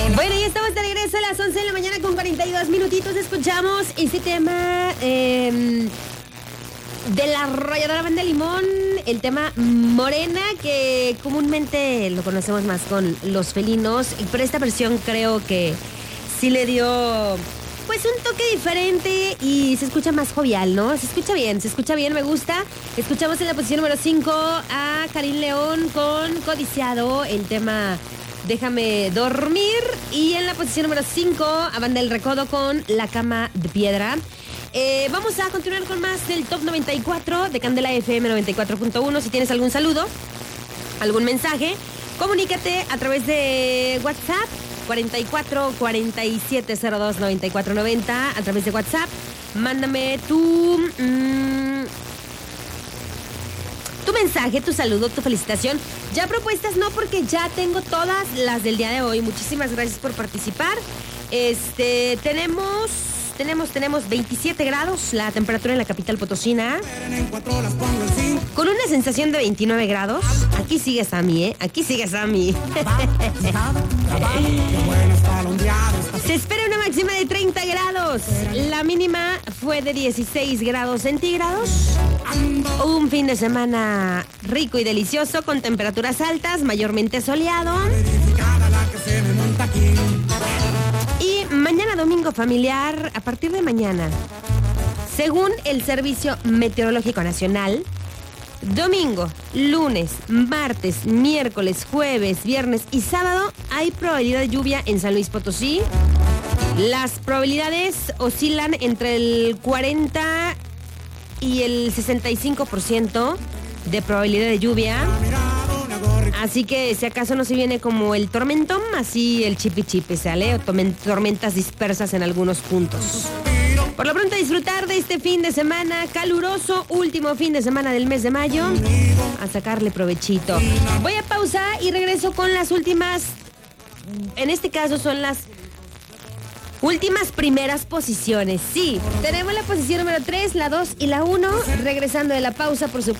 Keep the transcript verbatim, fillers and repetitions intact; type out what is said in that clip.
Bueno, ya estamos de regreso a las once de la mañana con cuarenta y dos minutitos. Escuchamos este tema eh, de la arrolladora Banda Limón, el tema Morena, que comúnmente lo conocemos más con Los Felinos, pero esta versión creo que sí le dio pues un toque diferente y se escucha más jovial, ¿no? Se escucha bien, se escucha bien, me gusta. Escuchamos en la posición número cinco a Karim León con Codiciado, el tema Déjame Dormir. Y en la posición número cinco a Banda El Recodo con La Cama de Piedra. Eh, vamos a continuar con más del Top noventa y cuatro de Candela F M noventa y cuatro punto uno. Si tienes algún saludo, algún mensaje, comunícate a través de WhatsApp cuarenta y cuatro, cuarenta y siete, cero dos, noventa y cuatro noventa. A través de WhatsApp, mándame tu mmm, tu mensaje, tu saludo, tu felicitación. Ya propuestas no, porque ya tengo todas las del día de hoy. Muchísimas gracias por participar. Este, tenemos Tenemos, tenemos veintisiete grados la temperatura en la capital potosina, con una sensación de veintinueve grados. Aquí sigue Sammy, ¿eh? Aquí sigue Sammy. Se espera una máxima de treinta grados. La mínima fue de dieciséis grados centígrados. Un fin de semana rico y delicioso, con temperaturas altas, mayormente soleado. Y mañana domingo familiar, a partir de mañana, según el Servicio Meteorológico Nacional, domingo, lunes, martes, miércoles, jueves, viernes y sábado hay probabilidad de lluvia en San Luis Potosí. Las probabilidades oscilan entre el cuarenta y el sesenta y cinco por ciento de probabilidad de lluvia. Así que si acaso no se viene como el tormentón, así el chipi chipi sale, o tormentas dispersas en algunos puntos. Por lo pronto, disfrutar de este fin de semana caluroso, último fin de semana del mes de mayo, a sacarle provechito. Voy a pausar y regreso con las últimas, en este caso son las últimas primeras posiciones. Sí, tenemos la posición número tres, la dos y la uno, regresando de la pausa, por supuesto.